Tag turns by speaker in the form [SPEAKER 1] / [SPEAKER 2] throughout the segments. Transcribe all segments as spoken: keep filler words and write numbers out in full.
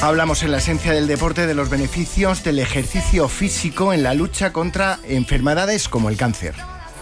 [SPEAKER 1] Hablamos en la esencia del deporte de los beneficios del ejercicio físico en la lucha contra enfermedades como el cáncer.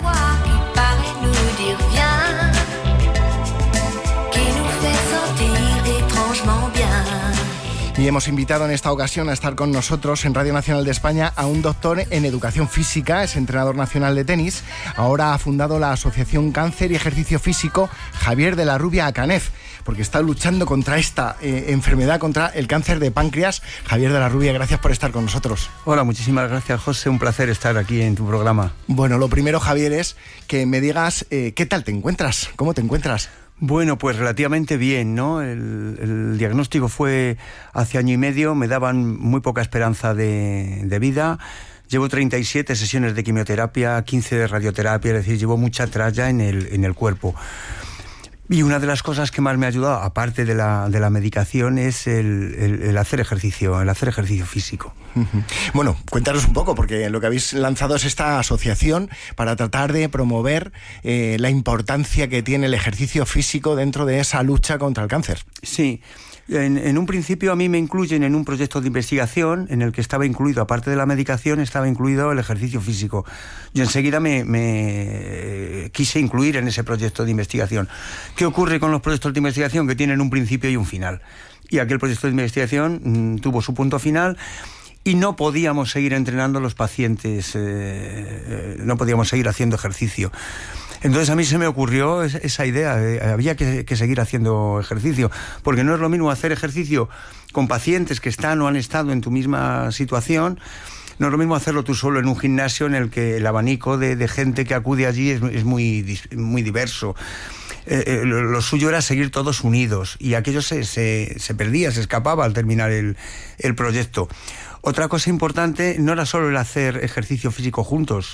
[SPEAKER 1] Y hemos invitado en esta ocasión a estar con nosotros en Radio Nacional de España a un doctor en educación física, es entrenador nacional de tenis, ahora ha fundado la Asociación Cáncer y Ejercicio Físico Javier de la Rubia Acanef, porque está luchando contra esta eh, enfermedad, contra el cáncer de páncreas. Javier de la Rubia, gracias por estar con nosotros.
[SPEAKER 2] Hola, muchísimas gracias, José, un placer estar aquí en tu programa.
[SPEAKER 1] Bueno, lo primero, Javier, es que me digas eh, ¿qué tal te encuentras? ¿Cómo te encuentras?
[SPEAKER 2] Bueno, pues relativamente bien, ¿no? El, el diagnóstico fue hace año y medio, me daban muy poca esperanza de, de vida. Llevo treinta y siete sesiones de quimioterapia, quince de radioterapia, es decir, llevo mucha tralla en el, en el cuerpo. Y una de las cosas que más me ha ayudado, aparte de la, de la medicación, es el, el, el hacer ejercicio, el hacer ejercicio físico.
[SPEAKER 1] Bueno, cuéntanos un poco, porque lo que habéis lanzado es esta asociación para tratar de promover eh, la importancia que tiene el ejercicio físico dentro de esa lucha contra el cáncer.
[SPEAKER 2] Sí. En, en un principio a mí me incluyen en un proyecto de investigación en el que estaba incluido, aparte de la medicación, estaba incluido el ejercicio físico. Yo enseguida me, me quise incluir en ese proyecto de investigación. ¿Qué ocurre con los proyectos de investigación? Que tienen un principio y un final. Y aquel proyecto de investigación mmm, tuvo su punto final y no podíamos seguir entrenando a los pacientes, eh, no podíamos seguir haciendo ejercicio. Entonces a mí se me ocurrió esa idea, de, había que, que seguir haciendo ejercicio, porque no es lo mismo hacer ejercicio con pacientes que están o han estado en tu misma situación, no es lo mismo hacerlo tú solo en un gimnasio en el que el abanico de, de gente que acude allí es, es muy, muy diverso. Eh, eh, lo, lo suyo era seguir todos unidos y aquello se, se, se perdía, se escapaba al terminar el, el proyecto. Otra cosa importante no era solo el hacer ejercicio físico juntos,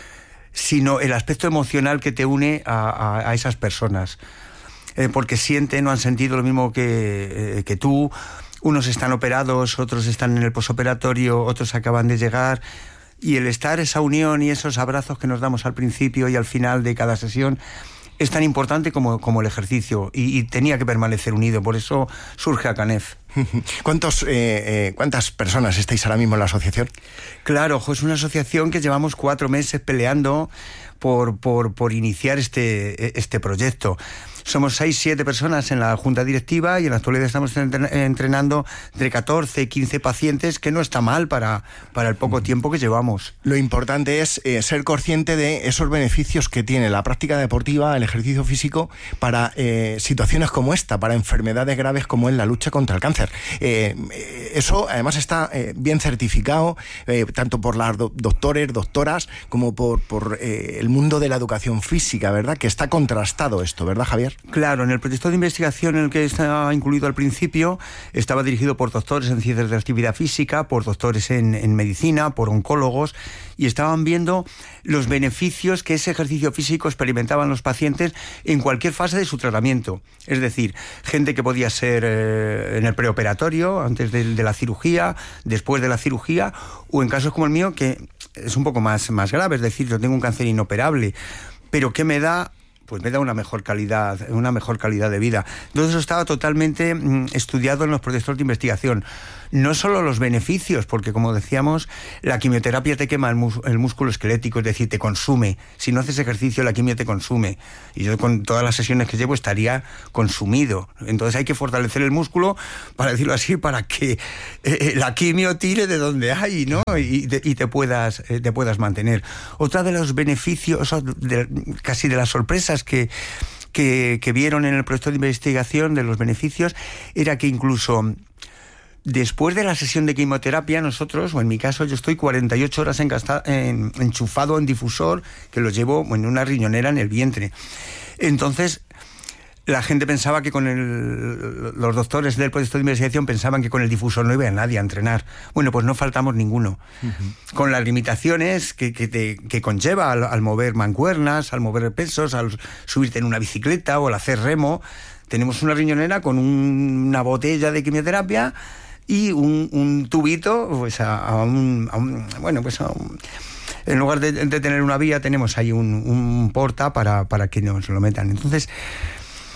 [SPEAKER 2] sino el aspecto emocional que te une a, a, a esas personas. Eh, porque sienten o han sentido lo mismo que, eh, que tú. Unos están operados, otros están en el posoperatorio, otros acaban de llegar. Y el estar, esa unión y esos abrazos que nos damos al principio y al final de cada sesión es tan importante como, como el ejercicio. Y, y tenía que permanecer unido, por eso surge Acanef.
[SPEAKER 1] ¿Cuántos, eh, eh, ¿Cuántas personas estáis ahora mismo en la asociación?
[SPEAKER 2] Claro, es una asociación que llevamos cuatro meses peleando por, por, por iniciar este, este proyecto. Somos seis, siete personas en la junta directiva y en la actualidad estamos entrenando entre catorce y quince pacientes, que no está mal para, para el poco tiempo que llevamos.
[SPEAKER 1] Lo importante es eh, ser consciente de esos beneficios que tiene la práctica deportiva, el ejercicio físico, para eh, situaciones como esta, para enfermedades graves como es la lucha contra el cáncer. Eh, eso además está eh, bien certificado, eh, tanto por las do- doctores, doctoras, como por, por eh, el mundo de la educación física, ¿verdad? Que está contrastado esto, ¿verdad, Javier?
[SPEAKER 2] Claro, en el proyecto de investigación en el que estaba incluido al principio, estaba dirigido por doctores en ciencias de la actividad física, por doctores en, en medicina, por oncólogos, y estaban viendo los beneficios que ese ejercicio físico experimentaban los pacientes en cualquier fase de su tratamiento. Es decir, gente que podía ser eh, en el preoperatorio, antes de, de la cirugía, después de la cirugía, o en casos como el mío, que es un poco más, más grave, es decir, yo tengo un cáncer inoperable, pero ¿qué me da? Pues me da una mejor calidad, una mejor calidad de vida. Entonces eso estaba totalmente mm, estudiado en los proyectos de investigación. No solo los beneficios, porque como decíamos, la quimioterapia te quema el, mus- el músculo esquelético, es decir, te consume. Si no haces ejercicio, la quimio te consume. Y yo con todas las sesiones que llevo estaría consumido. Entonces hay que fortalecer el músculo, para decirlo así, para que eh, la quimio tire de donde hay, ¿no? Y, de, y te puedas, eh, te puedas mantener. Otra de los beneficios, de, casi de las sorpresas que, que, que vieron en el proyecto de investigación de los beneficios, era que incluso después de la sesión de quimioterapia, nosotros, o en mi caso, yo estoy cuarenta y ocho horas encasta, en, enchufado en difusor, que lo llevo en una riñonera en el vientre. Entonces, la gente pensaba que con el... Los doctores del proyecto de investigación pensaban que con el difusor no iba a nadie a entrenar. Bueno, pues no faltamos ninguno. Uh-huh. Con las limitaciones que, que, te, que conlleva al, al mover mancuernas, al mover pesos, al subirte en una bicicleta o al hacer remo, tenemos una riñonera con un, una botella de quimioterapia y un, un tubito, pues a, a, un, a un... Bueno, pues a un... En lugar de, de tener una vía, tenemos ahí un, un porta para, para que nos lo metan. Entonces,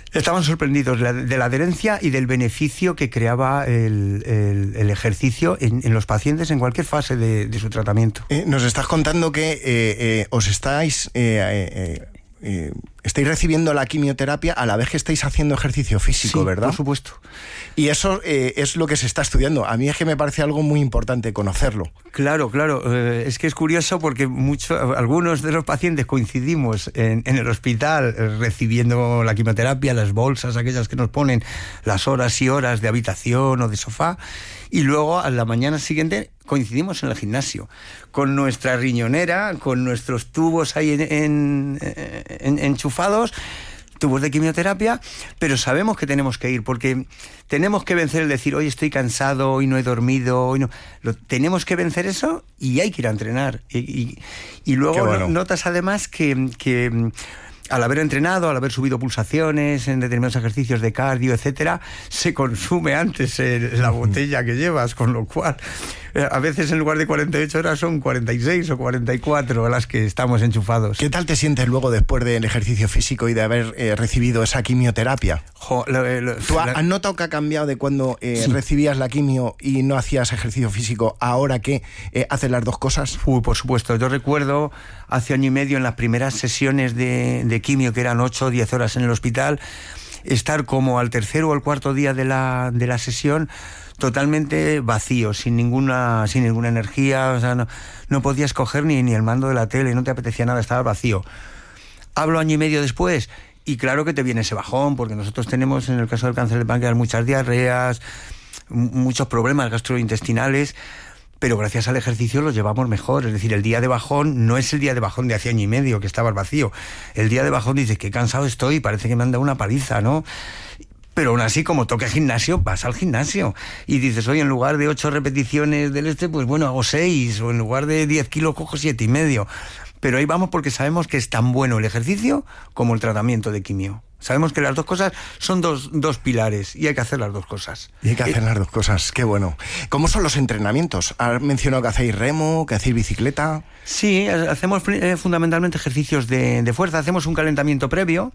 [SPEAKER 2] Estaban sorprendidos de la, de la adherencia y del beneficio que creaba el, el, el ejercicio en, en los pacientes en cualquier fase de, de su tratamiento.
[SPEAKER 1] Eh, nos estás contando que eh, eh, os estáis... Eh, eh, eh, estáis recibiendo la quimioterapia a la vez que estáis haciendo ejercicio físico,
[SPEAKER 2] sí,
[SPEAKER 1] ¿verdad?
[SPEAKER 2] Por supuesto.
[SPEAKER 1] Y eso eh, es lo que se está estudiando. A mí es que me parece algo muy importante conocerlo.
[SPEAKER 2] Claro, claro. Eh, es que es curioso porque mucho, algunos de los pacientes coincidimos en, en el hospital eh, recibiendo la quimioterapia, las bolsas, aquellas que nos ponen las horas y horas de habitación o de sofá, y luego a la mañana siguiente coincidimos en el gimnasio, con nuestra riñonera, con nuestros tubos ahí en, en, en, enchufados, tubos de quimioterapia, pero sabemos que tenemos que ir, porque tenemos que vencer el decir, hoy estoy cansado, hoy no he dormido, hoy no... Lo, tenemos que vencer eso y hay que ir a entrenar. Y, y, y luego bueno. notas además que... que al haber entrenado, al haber subido pulsaciones en determinados ejercicios de cardio, etcétera, se consume antes el, la botella que llevas, con lo cual eh, a veces en lugar de cuarenta y ocho horas son cuarenta y seis o cuarenta y cuatro las que estamos enchufados.
[SPEAKER 1] ¿Qué tal te sientes luego después del ejercicio físico y de haber eh, recibido esa quimioterapia?
[SPEAKER 2] Jo, lo, lo,
[SPEAKER 1] ¿Tú
[SPEAKER 2] la...
[SPEAKER 1] has notado que ha cambiado de cuando eh,
[SPEAKER 2] sí.
[SPEAKER 1] recibías la quimio y no hacías ejercicio físico, ahora que eh, haces las dos cosas?
[SPEAKER 2] Uy, por supuesto. Yo recuerdo hace año y medio en las primeras sesiones de, de quimio, que eran ocho o diez horas en el hospital, estar como al tercero o al cuarto día de la, de la sesión totalmente vacío, sin ninguna, sin ninguna energía, o sea, no, no podías coger ni, ni el mando de la tele, no te apetecía nada, estabas vacío. Hablo año y medio después y claro que te viene ese bajón, porque nosotros tenemos en el caso del cáncer de páncreas muchas diarreas, muchos problemas gastrointestinales, pero gracias al ejercicio los llevamos mejor. Es decir, el día de bajón no es el día de bajón de hace año y medio, que estabas vacío. El día de bajón dices, qué cansado estoy, parece que me han dado una paliza, ¿no? Pero aún así, como toque gimnasio, vas al gimnasio. Y dices, oye, en lugar de ocho repeticiones del este, pues bueno, hago seis. O en lugar de diez kilos, cojo siete y medio. Pero ahí vamos porque sabemos que es tan bueno el ejercicio como el tratamiento de quimio. Sabemos que las dos cosas son dos, dos pilares y hay que hacer las dos cosas.
[SPEAKER 1] Y hay que hacer las dos cosas, qué bueno. ¿Cómo son los entrenamientos? ¿Has mencionado que hacéis remo, que hacéis bicicleta?
[SPEAKER 2] Sí, hacemos eh, fundamentalmente ejercicios de, de fuerza, hacemos un calentamiento previo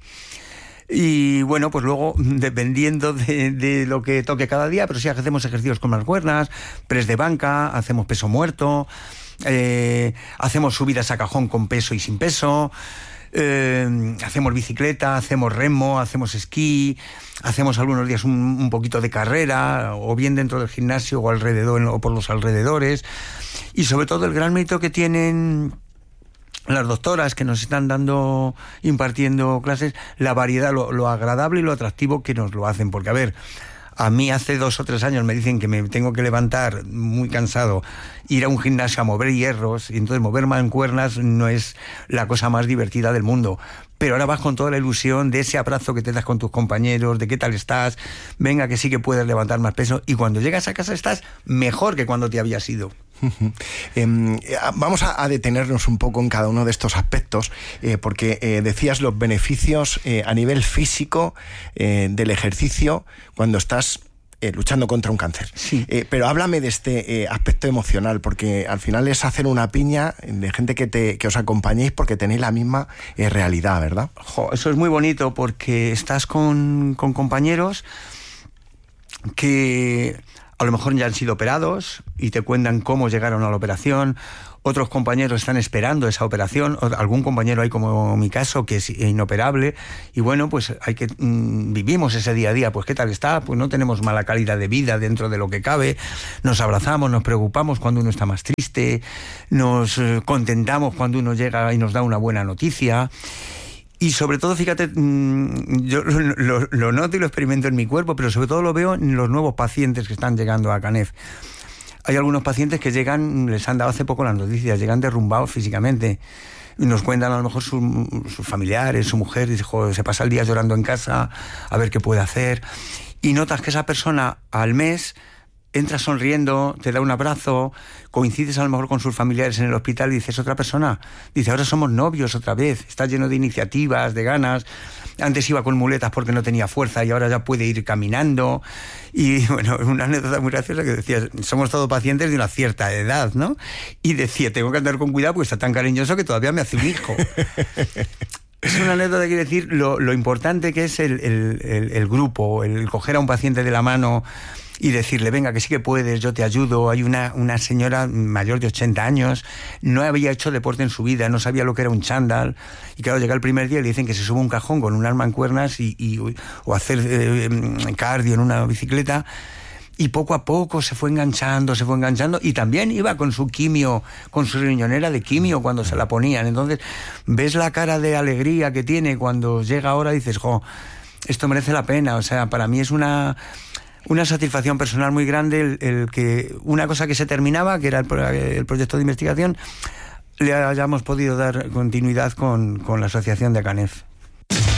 [SPEAKER 2] y bueno, pues luego dependiendo de, de lo que toque cada día, pero sí hacemos ejercicios con mancuernas, press de banca, hacemos peso muerto, eh, hacemos subidas a cajón con peso y sin peso. Eh, hacemos bicicleta, hacemos remo, hacemos esquí, hacemos algunos días un, un poquito de carrera, o bien dentro del gimnasio o alrededor o por los alrededores. Y sobre todo el gran mérito que tienen las doctoras que nos están dando, impartiendo clases, la variedad, lo, lo agradable y lo atractivo que nos lo hacen. Porque, a ver, a mí hace dos o tres años me dicen que me tengo que levantar muy cansado, ir a un gimnasio a mover hierros, y entonces mover mancuernas no es la cosa más divertida del mundo. Pero ahora vas con toda la ilusión de ese abrazo que te das con tus compañeros, de qué tal estás, venga que sí que puedes levantar más peso, y cuando llegas a casa estás mejor que cuando te habías ido.
[SPEAKER 1] eh, vamos a, a detenernos un poco en cada uno de estos aspectos, eh, porque eh, decías los beneficios eh, a nivel físico eh, del ejercicio cuando estás eh, luchando contra un cáncer.
[SPEAKER 2] Sí.
[SPEAKER 1] Eh, pero háblame de este eh, aspecto emocional, porque al final es hacer una piña de gente que, te, que os acompañéis porque tenéis la misma eh, realidad, ¿verdad?
[SPEAKER 2] Jo, eso es muy bonito porque estás con, con compañeros que a lo mejor ya han sido operados y te cuentan cómo llegaron a la operación. Otros compañeros están esperando esa operación, o algún compañero hay como mi caso que es inoperable y bueno, pues hay que mmm, vivimos ese día a día, pues qué tal está, pues no tenemos mala calidad de vida dentro de lo que cabe, nos abrazamos, nos preocupamos cuando uno está más triste, nos eh, contentamos cuando uno llega y nos da una buena noticia. Y sobre todo, fíjate, yo lo, lo noto y lo experimento en mi cuerpo, pero sobre todo lo veo en los nuevos pacientes que están llegando a CANEF. Hay algunos pacientes que llegan, les han dado hace poco las noticias, llegan derrumbados físicamente. Y nos cuentan a lo mejor su, sus familiares, su mujer, dice, joder, se pasa el día llorando en casa, a ver qué puede hacer. Y notas que esa persona al mes entra sonriendo, te da un abrazo, coincides a lo mejor con sus familiares en el hospital y dices, otra persona, dice, ahora somos novios otra vez, está lleno de iniciativas, de ganas, antes iba con muletas porque no tenía fuerza y ahora ya puede ir caminando. Y bueno, una anécdota muy graciosa que decía, somos todos pacientes de una cierta edad, ¿no? Y decía, tengo que andar con cuidado porque está tan cariñoso que todavía me hace un hijo. Es una anécdota que quiere decir lo, lo importante que es el, el, el, el grupo, el coger a un paciente de la mano y decirle, venga, que sí que puedes, yo te ayudo. Hay una, una señora mayor de ochenta años, no había hecho deporte en su vida, no sabía lo que era un chándal, y claro, llega el primer día y le dicen que se sube un cajón con un arma en cuernas y, y, o hacer eh, cardio en una bicicleta, y poco a poco se fue enganchando, se fue enganchando, y también iba con su quimio, con su riñonera de quimio cuando se la ponían. Entonces, ves la cara de alegría que tiene cuando llega ahora y dices, jo, esto merece la pena. O sea, para mí es una... una satisfacción personal muy grande el, el que una cosa que se terminaba, que era el, el proyecto de investigación, le hayamos podido dar continuidad con, con la asociación de ACANEF.